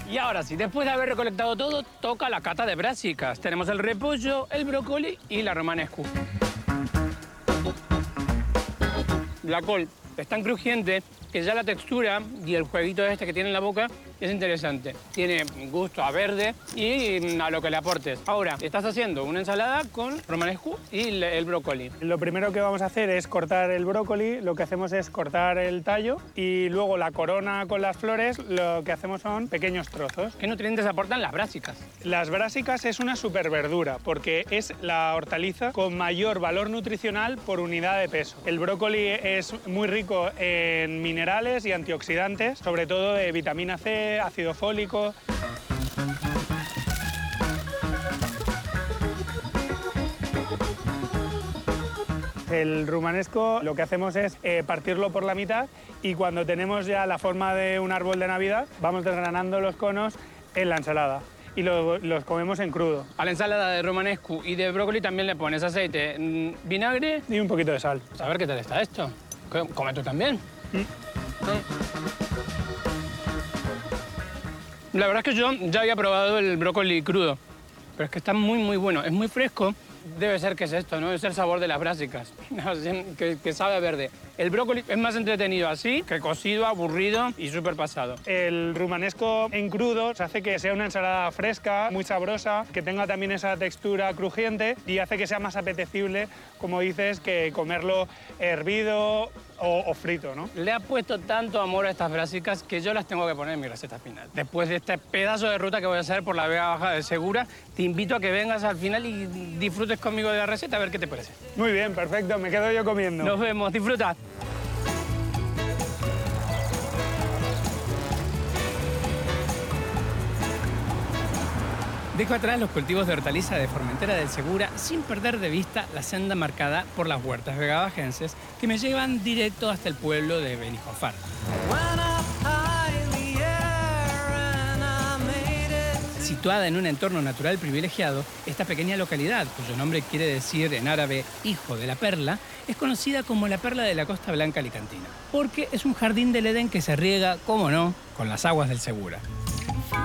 Y ahora sí, después de haber recolectado todo, toca la cata de brásicas. Tenemos el repollo, el brócoli y la romanesco. La col es tan crujiente que ya la textura y el jueguito este que tiene en la boca es interesante. Tiene gusto a verde y a lo que le aportes. Ahora, estás haciendo una ensalada con romanesco y el brócoli. Lo primero que vamos a hacer es cortar el brócoli, lo que hacemos es cortar el tallo y luego la corona con las flores lo que hacemos son pequeños trozos. ¿Qué nutrientes aportan las brásicas? Las brásicas es una superverdura porque es la hortaliza con mayor valor nutricional por unidad de peso. El brócoli es muy rico en minerales y antioxidantes, sobre todo de vitamina C, ácido fólico. El rumanesco lo que hacemos es partirlo por la mitad y cuando tenemos ya la forma de un árbol de Navidad vamos desgranando los conos en la ensalada y los comemos en crudo. A la ensalada de romanesco y de brócoli también le pones aceite, vinagre Y un poquito de sal. A ver qué tal está esto. Come tú también. La verdad es que yo ya había probado el brócoli crudo, pero es que está muy, muy bueno. Es muy fresco. Debe ser que es esto, ¿no? Es el sabor de las brásicas, que sabe a verde. El brócoli es más entretenido así que cocido, aburrido y súper pasado. El rumanesco en crudo hace que sea una ensalada fresca, muy sabrosa, que tenga también esa textura crujiente y hace que sea más apetecible, como dices, que comerlo hervido o frito, ¿no? Le ha puesto tanto amor a estas brásicas que yo las tengo que poner en mi receta final. Después de este pedazo de ruta que voy a hacer por la Vega Baja de Segura, te invito a que vengas al final y disfrutes conmigo de la receta, a ver qué te parece. Muy bien, perfecto, me quedo yo comiendo. Nos vemos, disfruta. Dejo atrás los cultivos de hortaliza de Formentera del Segura sin perder de vista la senda marcada por las huertas vegabajenses que me llevan directo hasta el pueblo de Benijofar. Situada en un entorno natural privilegiado, esta pequeña localidad, cuyo nombre quiere decir en árabe hijo de la perla, es conocida como la perla de la Costa Blanca alicantina, porque es un jardín del Edén que se riega, cómo no, con las aguas del Segura.